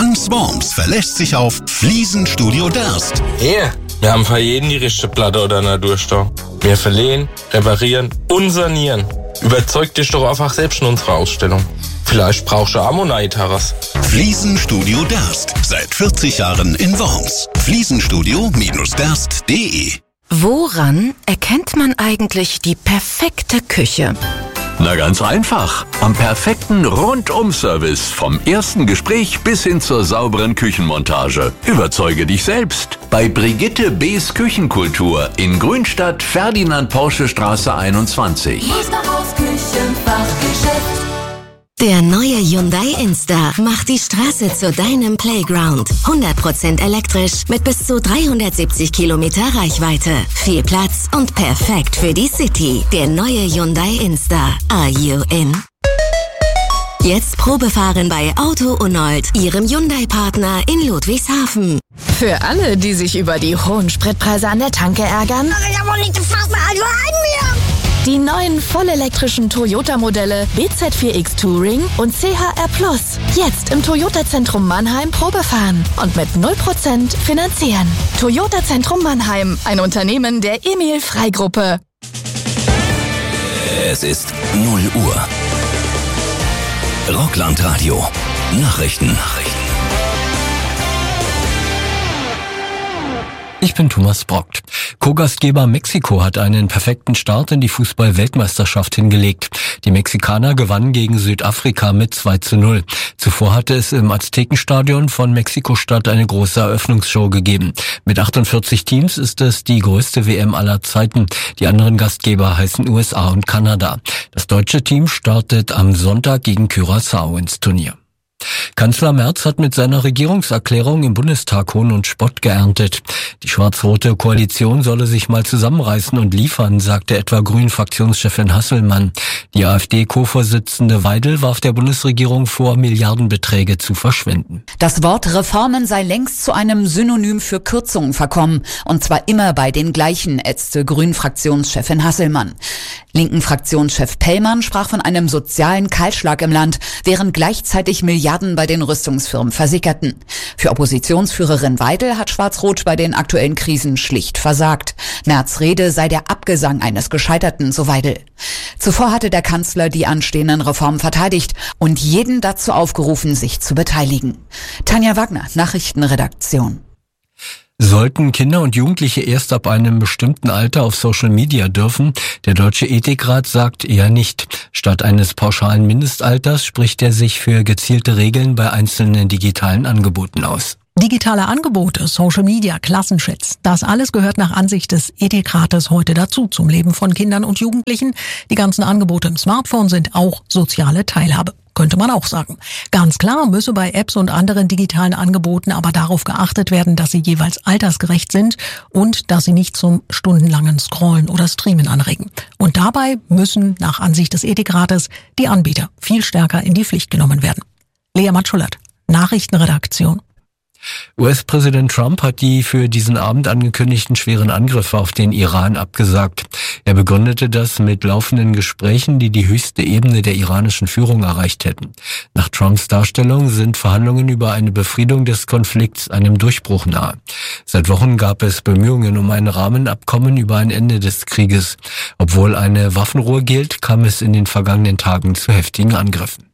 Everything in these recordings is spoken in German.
Ganz Worms verlässt sich auf Fliesenstudio Derst. Hier, wir haben für jeden die richtige Platte oder Naturstau. Wir verlehen, reparieren und sanieren. Überzeug dich doch einfach selbst in unserer Ausstellung. Vielleicht brauchst du Ammonite-Terras. Fliesenstudio Derst. Seit 40 Jahren in Worms. Fliesenstudio-derst.de. Woran erkennt man eigentlich die perfekte Küche? Na ganz einfach. Am perfekten Rundum-Service. Vom ersten Gespräch bis hin zur sauberen Küchenmontage. Überzeuge dich selbst. Bei Brigitte B.'s Küchenkultur in Grünstadt, Ferdinand-Porsche-Straße 21. Der neue Hyundai Insta macht die Straße zu deinem Playground. 100% elektrisch mit bis zu 370 Kilometer Reichweite. Viel Platz und perfekt für die City. Der neue Hyundai Insta. Are you in? Jetzt Probefahren bei Auto Unold, Ihrem Hyundai-Partner in Ludwigshafen. Für alle, die sich über die hohen Spritpreise an der Tanke ärgern. Die neuen vollelektrischen Toyota-Modelle BZ4X Touring und CHR Plus. Jetzt im Toyota-Zentrum Mannheim Probefahren und mit 0% finanzieren. Toyota-Zentrum Mannheim, ein Unternehmen der Emil-Frey-Gruppe. Es ist 0 Uhr. Rockland-Radio. Nachrichten. Ich bin Thomas Brockt. Co-Gastgeber Mexiko hat einen perfekten Start in die Fußball-Weltmeisterschaft hingelegt. Die Mexikaner gewannen gegen Südafrika mit 2:0. Zuvor hatte es im Aztekenstadion von Mexiko-Stadt eine große Eröffnungsshow gegeben. Mit 48 Teams ist es die größte WM aller Zeiten. Die anderen Gastgeber heißen USA und Kanada. Das deutsche Team startet am Sonntag gegen Curaçao ins Turnier. Kanzler Merz hat mit seiner Regierungserklärung im Bundestag Hohn und Spott geerntet. Die schwarz-rote Koalition solle sich mal zusammenreißen und liefern, sagte etwa Grünen-Fraktionschefin Hasselmann. Die AfD-Co-Vorsitzende Weidel warf der Bundesregierung vor, Milliardenbeträge zu verschwenden. Das Wort Reformen sei längst zu einem Synonym für Kürzungen verkommen. Und zwar immer bei den gleichen, ätzte Grünen-Fraktionschefin Hasselmann. Linken-Fraktionschef Pellmann sprach von einem sozialen Kahlschlag im Land, während gleichzeitig Milliarden bei den Rüstungsfirmen versickerten. Für Oppositionsführerin Weidel hat Schwarz-Rot bei den aktuellen Krisen schlicht versagt. Merz' Rede sei der Abgesang eines Gescheiterten, so Weidel. Zuvor hatte der Kanzler die anstehenden Reformen verteidigt und jeden dazu aufgerufen, sich zu beteiligen. Tanja Wagner, Nachrichtenredaktion. Sollten Kinder und Jugendliche erst ab einem bestimmten Alter auf Social Media dürfen? Der Deutsche Ethikrat sagt eher nicht. Statt eines pauschalen Mindestalters spricht er sich für gezielte Regeln bei einzelnen digitalen Angeboten aus. Digitale Angebote, Social Media, Klassenchats, das alles gehört nach Ansicht des Ethikrates heute dazu, zum Leben von Kindern und Jugendlichen. Die ganzen Angebote im Smartphone sind auch soziale Teilhabe, könnte man auch sagen. Ganz klar müsse bei Apps und anderen digitalen Angeboten aber darauf geachtet werden, dass sie jeweils altersgerecht sind und dass sie nicht zum stundenlangen Scrollen oder Streamen anregen. Und dabei müssen nach Ansicht des Ethikrates die Anbieter viel stärker in die Pflicht genommen werden. Lea Matschulert, Nachrichtenredaktion. US-Präsident Trump hat die für diesen Abend angekündigten schweren Angriffe auf den Iran abgesagt. Er begründete das mit laufenden Gesprächen, die die höchste Ebene der iranischen Führung erreicht hätten. Nach Trumps Darstellung sind Verhandlungen über eine Befriedung des Konflikts einem Durchbruch nahe. Seit Wochen gab es Bemühungen um ein Rahmenabkommen über ein Ende des Krieges. Obwohl eine Waffenruhe gilt, kam es in den vergangenen Tagen zu heftigen Angriffen.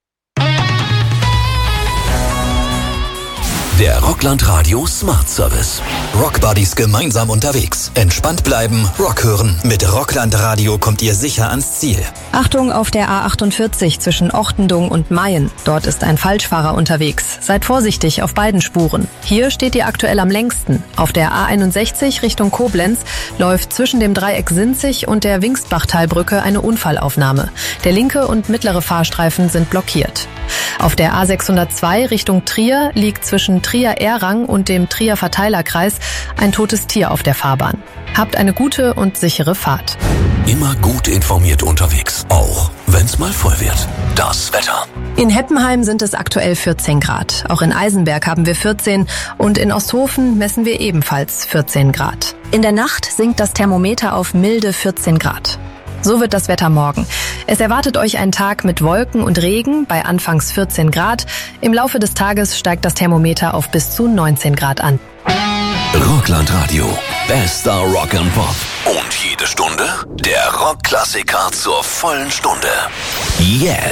Der Rockland Radio Smart Service. Rockbuddies gemeinsam unterwegs. Entspannt bleiben, Rock hören. Mit Rockland Radio kommt ihr sicher ans Ziel. Achtung auf der A48 zwischen Ochtendung und Mayen. Dort ist ein Falschfahrer unterwegs. Seid vorsichtig auf beiden Spuren. Hier steht ihr aktuell am längsten. Auf der A61 Richtung Koblenz läuft zwischen dem Dreieck Sinzig und der Wingstbachtalbrücke eine Unfallaufnahme. Der linke und mittlere Fahrstreifen sind blockiert. Auf der A602 Richtung Trier liegt zwischen Trier-Errang und dem Trier Verteilerkreis ein totes Tier auf der Fahrbahn. Habt eine gute und sichere Fahrt. Immer gut informiert unterwegs, auch wenn's mal voll wird. Das Wetter. In Heppenheim sind es aktuell 14 Grad. Auch in Eisenberg haben wir 14 und in Osthofen messen wir ebenfalls 14 Grad. In der Nacht sinkt das Thermometer auf milde 14 Grad. So wird das Wetter morgen. Es erwartet euch ein Tag mit Wolken und Regen bei anfangs 14 Grad. Im Laufe des Tages steigt das Thermometer auf bis zu 19 Grad an. Rocklandradio. Bester Rock and Pop. Und jede Stunde der Rockklassiker zur vollen Stunde. Jetzt.